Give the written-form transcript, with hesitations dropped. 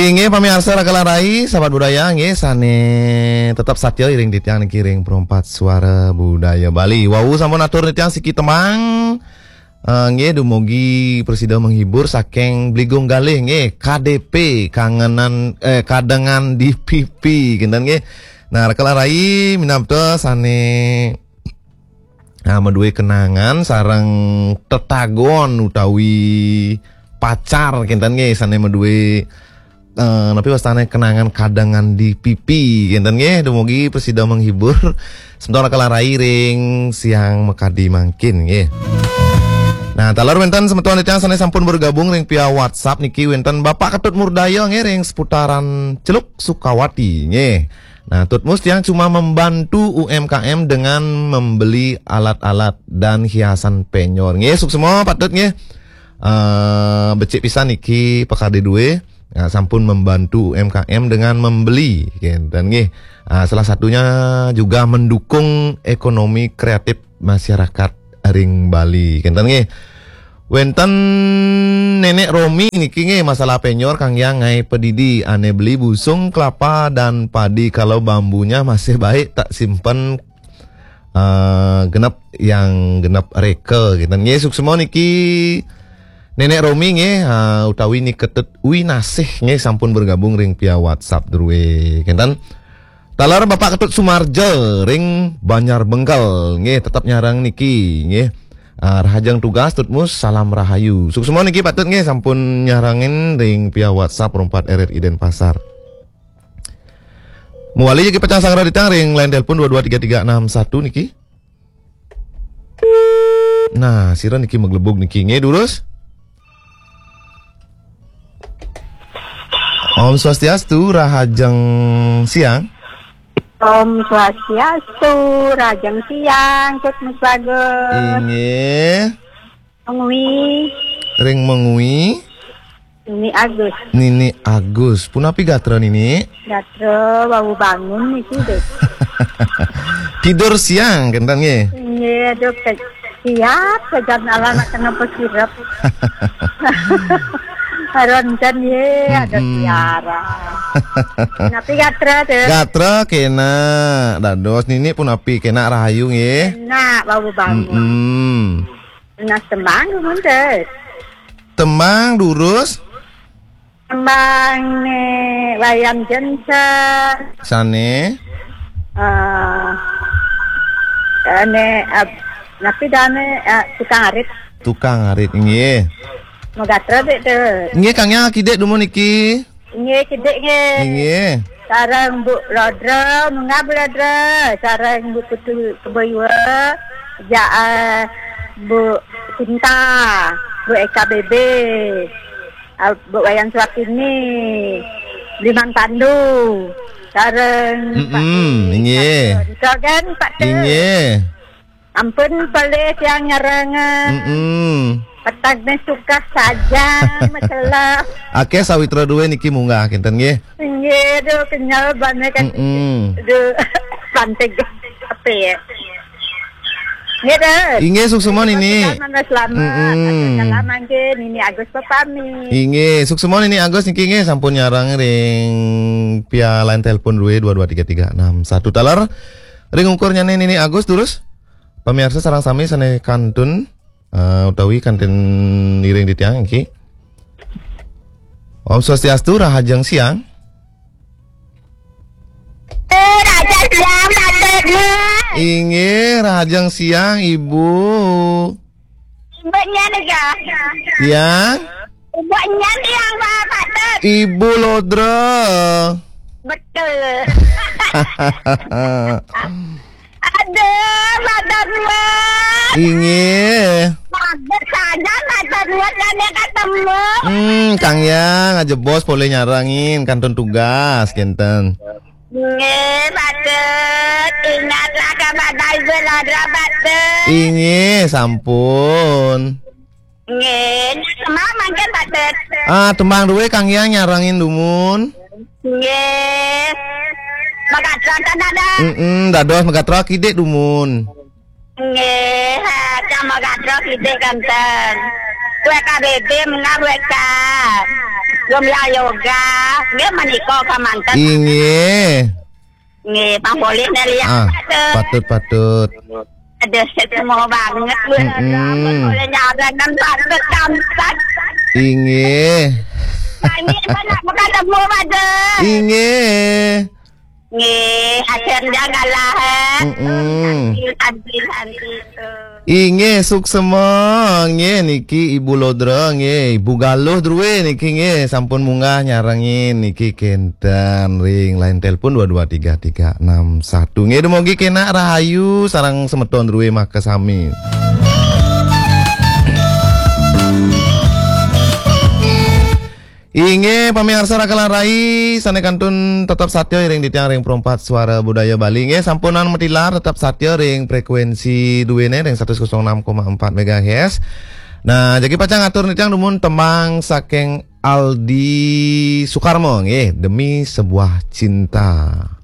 Inge pamirsa Ragalarai, sahabat budaya nge sane tetap satya iring ditiang kiring perempat suara budaya Bali. Wau sampun atur ditiang siki temang. Nge dumugi presida menghibur saking Bligung Galih nge KDP kangenan kadangan di pipi kinten nge. Nah Ragalarai minapta sane medue kenangan sarang tetagon utawi pacar kinten nge sane medue tapi wastane kenangan kadangan di pipi kinten nggih dumugi presida menghibur sementara kalarai ring siang mekadi mangkin nggih. Nah, talor wenten semetuan tiyang sane sampun bergabung ring via WhatsApp niki wenten Bapak Ketut Murdaya nggih ring seputaran Celuk Sukawati nggih. Nah, Tutmus yang cuma membantu UMKM dengan membeli alat-alat dan hiasan penyor nggih. Suk semua Pak Tut nggih. Becik pisan niki pekade duwe. Nah, sampun membantu UMKM dengan membeli dan nggih. Salah satunya juga mendukung ekonomi kreatif masyarakat ring Bali kinten nggih. Wenten Nenek Romi niki nggih masalah penyor Kang Yang ngai pedidi ane beli busung kelapa dan padi kalau bambunya masih baik tak simpen genep reke kinten nggih. Suk semua niki Nenek Romi nge utawi ni Ketut Winasih nge sampun bergabung ring via WhatsApp druwe kinten. Talar Bapak Ketut Sumarjo ring Banjar Bengkel nge tetap nyarang niki nge. Rahajang tugas Tutmus salam rahayu. Suk semua niki Pak Tut nge sampun nyarangin ring via WhatsApp 4 RRI Denpasar. Muali jadi pecah sangra ditang ring line telepon 223361 niki. Nah, sira niki meglebug niki nge durus. Om Swastiastu, Rahajeng siang. Om Swastiastu, Rahajeng siang, Tutmus bagus. Inge. Mengui. Ring mengui. Nini Agus. Nini Agus. Punapi gatra nini? Gatra baru bangun nih deh. Tidur siang kentang nge. Iya, dok. Siap, sejan ala nak kena pesirap. Haroncan ye ada tiara. Napi gatra tuh. Gatra kena. Dados nini pun api kena rahayu nge. Nah, baru bangun. Nah, tembang mundur. Tembang durus. Tembang ne wayang jensa. Sane. Napi dane tukang arit. Tukang arit nge. Magatra dek tu. Nge kangnya kidek dumo niki. Nge kidek nge. Nge. Sarang bu rodra, mengab rodra. Sarang bu kutu kebayua. Bu Sinta, bu EKBB, bu Wayang Suapini, Limang Pandu. Sarang. Nge. Kan Pak Tu. Nge. Ampun pelis yang nyarangan. Petagnya suka saja masalah. Ake sawitra duwe niki munggah kinten nggih. Nggih, do kenyal banget kan. Do pantai apa ya? Nggih dah. Inge suksemon ini. Selamat ini Agus pepami. Inge suksemon ini Agus niki nggih sampun nyarang ring via line telepon duwe 223361 talar. Ring ukurnya ini Agus terus. Pemirsa sarang sami sane kantun utawi kantin iring di tiang iki. Om Swastiastu, Rahajeng siang. Rahajeng siang, Patutnya. Inge Rahajeng siang Ibu. Ibunya nih Ya. Ibunya nih yang Pak Tut. Ibu Lodra. Betul. Aduh, Patutnya. Inge. Bagus saja Patutnya kan dia ketemu. Kang Yang aja bos boleh nyarangin kantun tugas kenten. Nggih, Patut. Ingatlah kepada Ibu Lodra, Patut. Inge sampun. Nggih, semua mangken Patut. Tembang duwe Kang Yang nyarangin dumun. Nggih. Magatra kan ada. Dados magatra kidek dumun. Nggih, magatra kidek kanten. Kue KBB mengaweka. Gomla yoga. Dia menikah ka mantan. Inge. Nge pang boleh lihat. Patut. Ada semua banget gue. Boleh nyara dan patut tampak. Inge. Ini mana bukan temu pada. Inge. Nge acan jagalah. Anti. Inge suksema nge niki Ibu Lodra nge Ibu Galuh druwe niki nge sampun munggah nyarangin niki kenten ring lain telepon 223361 nge demogi kena rahayu sarang semeton druwe maka sami. Inge pamiarsa rakalan rai sane kantun tetap satya ring ditiang ring perompat suara budaya Bali nge sampunan metilar tetap satya ring frekuensi duwene ring 106,4 MHz. Nah, jadi pacang ngatur nitiang dumun tembang saking Aldi Sukarmo nge demi sebuah cinta.